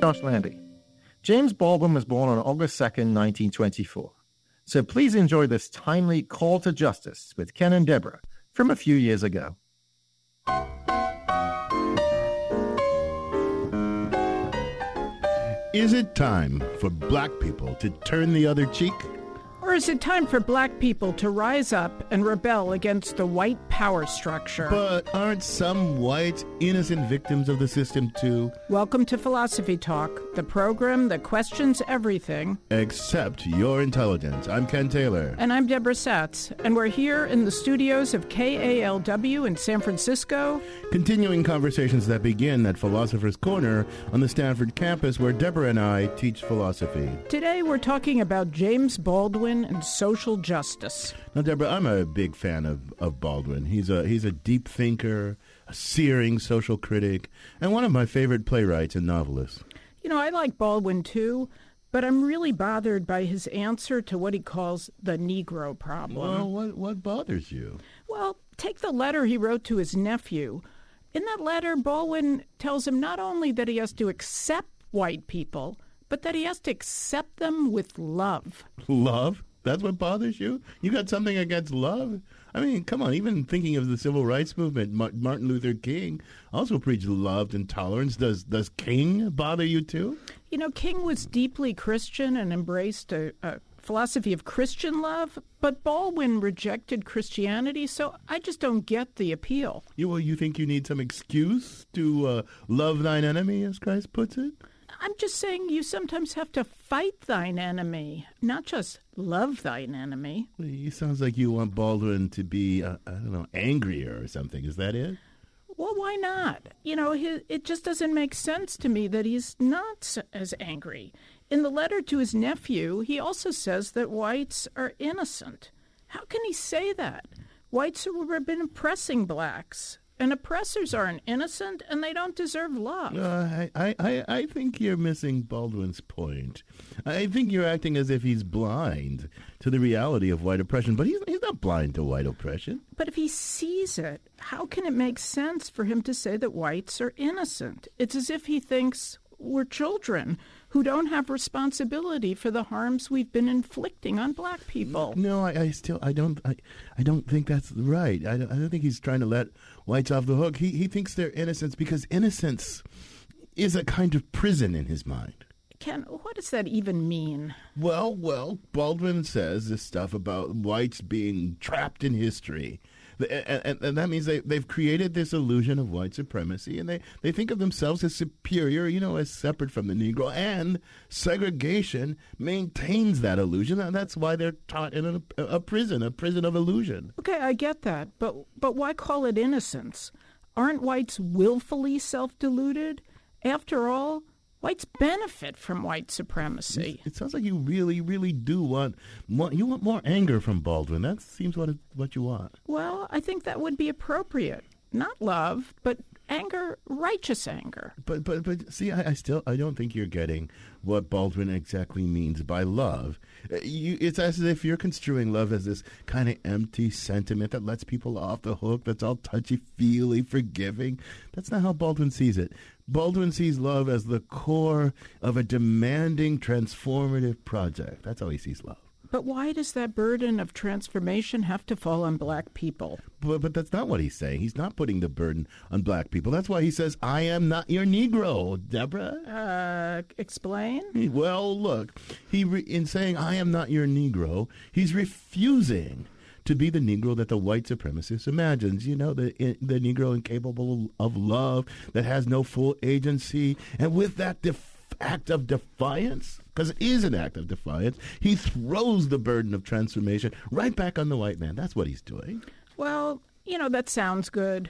Josh Landy. James Baldwin was born on August 2nd, 1924. So please enjoy this timely call to justice with Ken and Deborah from a few years ago. Is it time for black people to turn the other cheek? Or is it time for black people to rise up and rebel against the white power structure? But aren't some whites innocent victims of the system too? Welcome to Philosophy Talk, the program that questions everything except your intelligence. I'm Ken Taylor. And I'm Deborah Satz. And we're here in the studios of KALW in San Francisco, continuing conversations that begin at Philosopher's Corner on the Stanford campus where Deborah and I teach philosophy. Today we're talking about James Baldwin and social justice. Now, Deborah, I'm a big fan of Baldwin. He's a deep thinker, a searing social critic, and one of my favorite playwrights and novelists. You know, I like Baldwin too, but I'm really bothered by his answer to what he calls the Negro problem. Well, what bothers you? Well, take the letter he wrote to his nephew. In that letter, Baldwin tells him not only that he has to accept white people, but that he has to accept them with love. Love? That's what bothers you? You got something against love? I mean, come on, even thinking of the civil rights movement, Martin Luther King also preached love and tolerance. Does King bother you too? You know, King was deeply Christian and embraced a philosophy of Christian love, but Baldwin rejected Christianity, so I just don't get the appeal. You think you need some excuse to love thine enemy, as Christ puts it? I'm just saying you sometimes have to fight thine enemy, not just love thine enemy. Well, it sounds like you want Baldwin to be, angrier or something. Is that it? Well, why not? You know, it just doesn't make sense to me that he's not as angry. In the letter to his nephew, he also says that whites are innocent. How can he say that? Whites have been oppressing blacks. And oppressors aren't innocent, and they don't deserve love. I think you're missing Baldwin's point. I think you're acting as if he's blind to the reality of white oppression, but he's not blind to white oppression. But if he sees it, how can it make sense for him to say that whites are innocent? It's as if he thinks we're children who don't have responsibility for the harms we've been inflicting on black people. No, I don't think that's right. I don't think he's trying to let whites off the hook. He thinks they're innocents because innocence is a kind of prison in his mind. Ken, what does that even mean? Well, Baldwin says this stuff about whites being trapped in history. And that means they've created this illusion of white supremacy, and they think of themselves as superior, as separate from the Negro. And segregation maintains that illusion, and that's why they're taught in a prison of illusion. Okay, I get that, but why call it innocence? Aren't whites willfully self-deluded? After all, whites benefit from white supremacy. It sounds like you really, really do want more anger from Baldwin. That seems what you want. Well, I think that would be appropriate. Not love, but anger, righteous anger. But see, I don't think you're getting what Baldwin exactly means by love. It's as if you're construing love as this kind of empty sentiment that lets people off the hook, that's all touchy-feely, forgiving. That's not how Baldwin sees it. Baldwin sees love as the core of a demanding, transformative project. That's how he sees love. But why does that burden of transformation have to fall on black people? But that's not what he's saying. He's not putting the burden on black people. That's why he says, I am not your Negro, Deborah. Explain? Well, look, in saying I am not your Negro, he's refusing to be the Negro that the white supremacist imagines. The Negro incapable of love, that has no full agency. And with that act of defiance, because it is an act of defiance, he throws the burden of transformation right back on the white man. That's what he's doing. Well, that sounds good,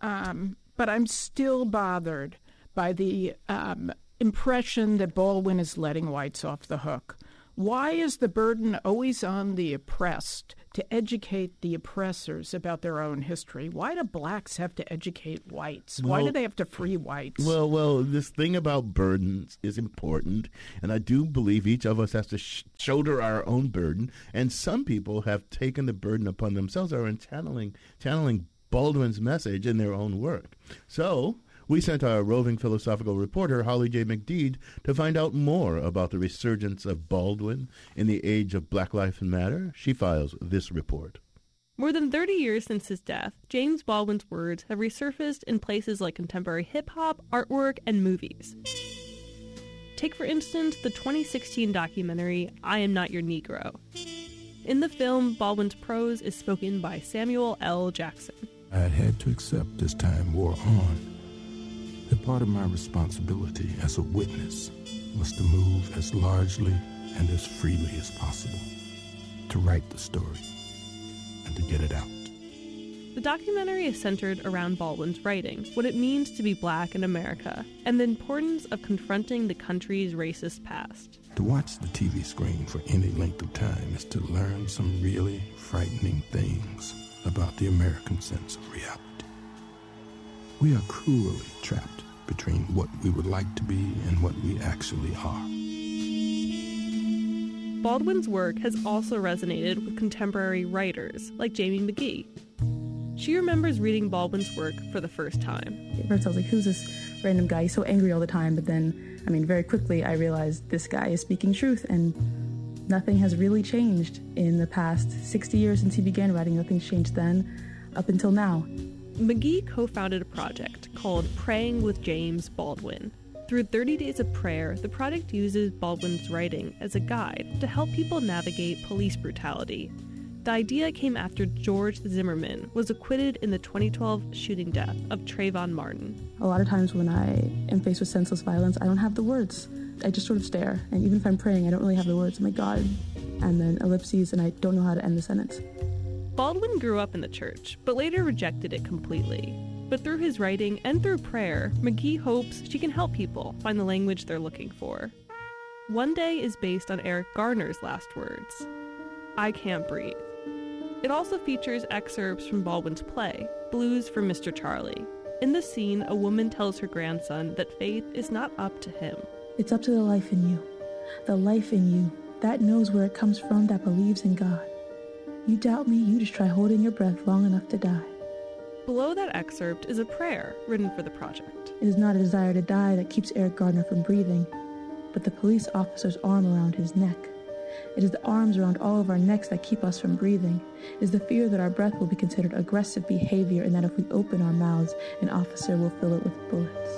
but I'm still bothered by the impression that Baldwin is letting whites off the hook. Why is the burden always on the oppressed to educate the oppressors about their own history? Why do blacks have to educate whites? Why do they have to free whites? Well, this thing about burdens is important, and I do believe each of us has to shoulder our own burden, and some people have taken the burden upon themselves or are channeling Baldwin's message in their own work. So We sent our roving philosophical reporter, Holly J. McDede, to find out more about the resurgence of Baldwin in the age of Black Lives Matter. She files this report. More than 30 years since his death, James Baldwin's words have resurfaced in places like contemporary hip-hop, artwork, and movies. Take, for instance, the 2016 documentary, I Am Not Your Negro. In the film, Baldwin's prose is spoken by Samuel L. Jackson. I had to accept as time wore on that part of my responsibility as a witness was to move as largely and as freely as possible, to write the story and to get it out. The documentary is centered around Baldwin's writing, what it means to be black in America, and the importance of confronting the country's racist past. To watch the TV screen for any length of time is to learn some really frightening things about the American sense of reality. We are cruelly trapped between what we would like to be and what we actually are. Baldwin's work has also resonated with contemporary writers like Jamie McGee. She remembers reading Baldwin's work for the first time. At first I was like, who's this random guy? He's so angry all the time. But then, very quickly I realized this guy is speaking truth, and nothing has really changed in the past 60 years since he began writing. Nothing's changed then up until now. McGee co-founded a project called Praying with James Baldwin. Through 30 days of prayer, the project uses Baldwin's writing as a guide to help people navigate police brutality. The idea came after George Zimmerman was acquitted in the 2012 shooting death of Trayvon Martin. A lot of times when I am faced with senseless violence, I don't have the words. I just sort of stare, and even if I'm praying, I don't really have the words. I'm like, God, and then ellipses, and I don't know how to end the sentence. Baldwin grew up in the church, but later rejected it completely. But through his writing and through prayer, McGee hopes she can help people find the language they're looking for. One Day is based on Eric Garner's last words, I Can't Breathe. It also features excerpts from Baldwin's play, Blues for Mr. Charlie. In the scene, a woman tells her grandson that faith is not up to him. It's up to the life in you. The life in you, that knows where it comes from, that believes in God. You doubt me, you just try holding your breath long enough to die. Below that excerpt is a prayer written for the project. It is not a desire to die that keeps Eric Garner from breathing, but the police officer's arm around his neck. It is the arms around all of our necks that keep us from breathing. It is the fear that our breath will be considered aggressive behavior, and that if we open our mouths, an officer will fill it with bullets.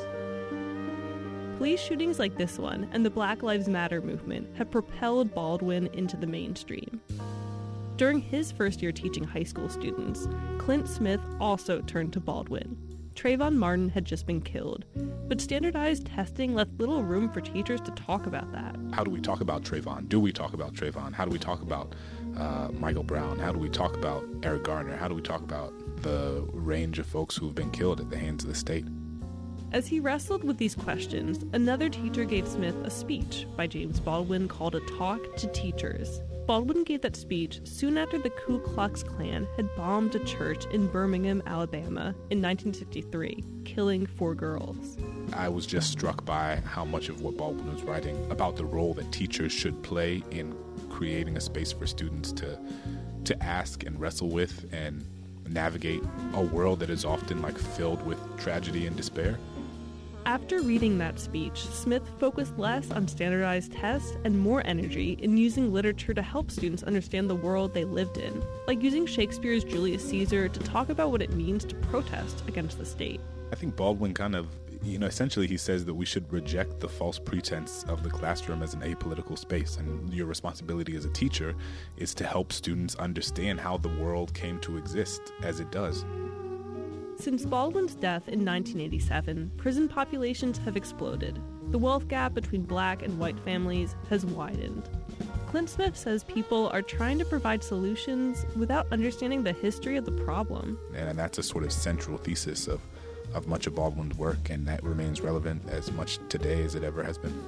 Police shootings like this one and the Black Lives Matter movement have propelled Baldwin into the mainstream. During his first year teaching high school students, Clint Smith also turned to Baldwin. Trayvon Martin had just been killed, but standardized testing left little room for teachers to talk about that. How do we talk about Trayvon? Do we talk about Trayvon? How do we talk about Michael Brown? How do we talk about Eric Garner? How do we talk about the range of folks who've been killed at the hands of the state? As he wrestled with these questions, another teacher gave Smith a speech by James Baldwin called A Talk to Teachers. Baldwin gave that speech soon after the Ku Klux Klan had bombed a church in Birmingham, Alabama in 1963, killing 4 girls. I was just struck by how much of what Baldwin was writing about the role that teachers should play in creating a space for students to ask and wrestle with and navigate a world that is often filled with tragedy and despair. After reading that speech, Smith focused less on standardized tests and more energy in using literature to help students understand the world they lived in, like using Shakespeare's Julius Caesar to talk about what it means to protest against the state. I think Baldwin essentially he says that we should reject the false pretense of the classroom as an apolitical space, and your responsibility as a teacher is to help students understand how the world came to exist as it does. Since Baldwin's death in 1987, prison populations have exploded. The wealth gap between black and white families has widened. Clint Smith says people are trying to provide solutions without understanding the history of the problem. And that's a sort of central thesis of much of Baldwin's work, and that remains relevant as much today as it ever has been.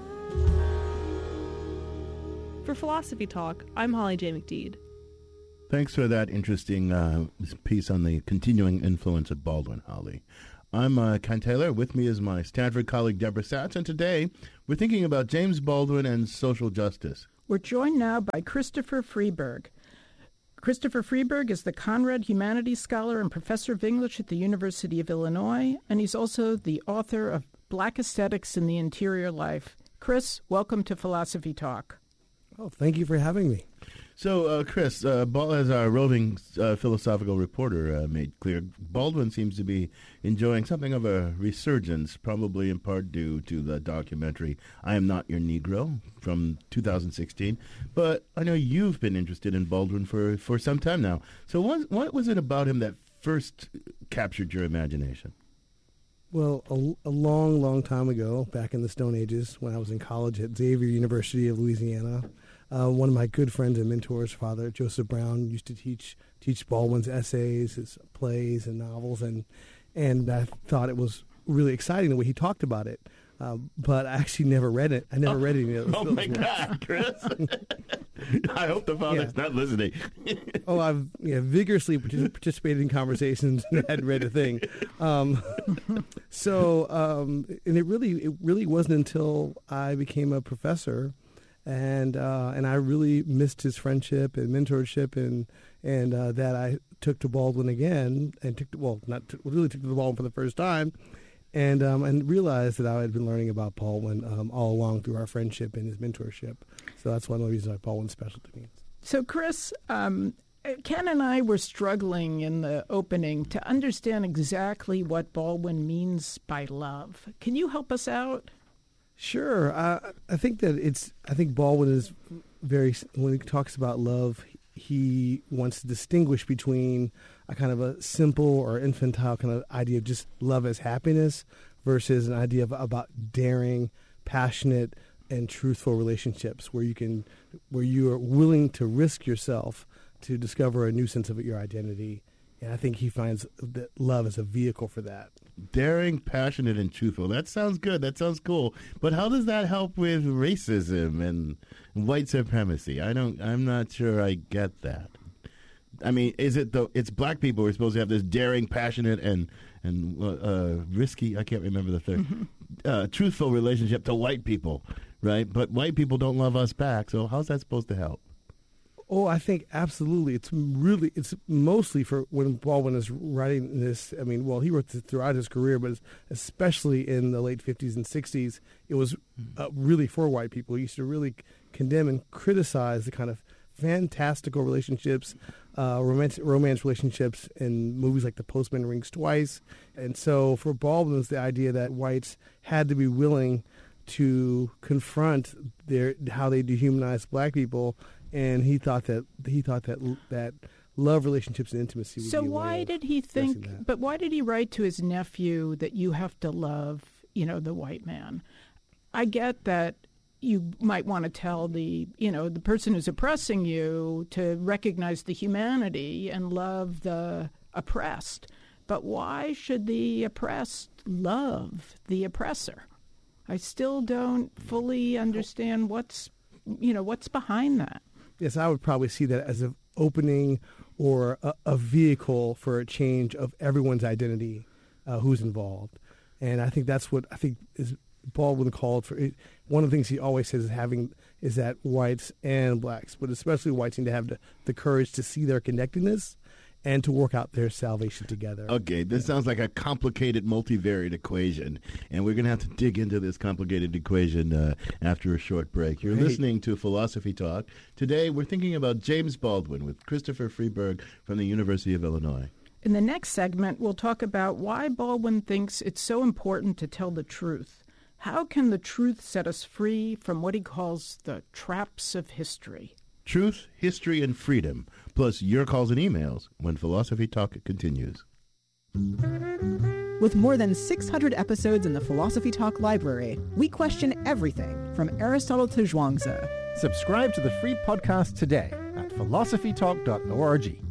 For Philosophy Talk, I'm Holly J. McDede. Thanks for that interesting piece on the continuing influence of Baldwin, Holly. I'm Ken Taylor. With me is my Stanford colleague, Deborah Satz, and today we're thinking about James Baldwin and social justice. We're joined now by Christopher Freeberg. Christopher Freeberg is the Conrad Humanities Scholar and Professor of English at the University of Illinois, and he's also the author of Black Aesthetics in the Interior Life. Chris, welcome to Philosophy Talk. Oh, thank you for having me. So, Chris, as our roving philosophical reporter made clear, Baldwin seems to be enjoying something of a resurgence, probably in part due to the documentary I Am Not Your Negro from 2016. But I know you've been interested in Baldwin for some time now. So what was it about him that first captured your imagination? Well, a long, long time ago, back in the Stone Ages, when I was in college at Xavier University of Louisiana, one of my good friends and mentors, Father Joseph Brown, used to teach Baldwin's essays, his plays and novels, and I thought it was really exciting the way he talked about it. But I actually never read it. I never read any of those. Oh, my God, Chris. I hope the Father's not listening. I've vigorously participated in conversations and hadn't read a thing. And it really wasn't until I became a professor and I really missed his friendship and mentorship and that I took to Baldwin again and took to Baldwin for the first time. And realized that I had been learning about Baldwin all along through our friendship and his mentorship. So that's one of the reasons why Baldwin's special to me. So, Chris, Ken and I were struggling in the opening to understand exactly what Baldwin means by love. Can you help us out? Sure. I think Baldwin is when he talks about love, he wants to distinguish between a kind of a simple or infantile kind of idea of just love as happiness versus an idea about daring, passionate, and truthful relationships where you are willing to risk yourself to discover a new sense of your identity. And I think he finds that love is a vehicle for that. Daring, passionate, and truthful. That sounds good. That sounds cool. But how does that help with racism and white supremacy? I'm not sure I get that. I mean, it's black people who are supposed to have this daring, passionate, and risky, I can't remember the third, truthful relationship to white people, right? But white people don't love us back, so how's that supposed to help? Oh, I think absolutely. It's mostly for when Baldwin is writing this. I mean, well, he wrote this throughout his career, but especially in the late 50s and 60s, it was really for white people. He used to really condemn and criticize the kind of fantastical relationships, romance relationships in movies like The Postman Rings Twice. And so for Baldwin, it was the idea that whites had to be willing to confront how they dehumanize black people. And he thought that love relationships and intimacy would be a way. So why did he think? But why did he write to his nephew that you have to love, the white man? I get that you might want to tell the person who's oppressing you to recognize the humanity and love the oppressed. But why should the oppressed love the oppressor? I still don't fully understand what's behind that. Yes, I would probably see that as an opening or a vehicle for a change of everyone's identity who's involved. And I think that's what is Baldwin called for. One of the things he always says is that whites and blacks, but especially whites, need to have the courage to see their connectedness and to work out their salvation together. Okay, this sounds like a complicated multivariate equation, and we're going to have to dig into this complicated equation after a short break. You're listening to Philosophy Talk. Today, we're thinking about James Baldwin with Christopher Freeberg from the University of Illinois. In the next segment, we'll talk about why Baldwin thinks it's so important to tell the truth. How can the truth set us free from what he calls the traps of history? Truth, history, and freedom, plus your calls and emails when Philosophy Talk continues. With more than 600 episodes in the Philosophy Talk library, we question everything from Aristotle to Zhuangzi. Subscribe to the free podcast today at philosophytalk.org.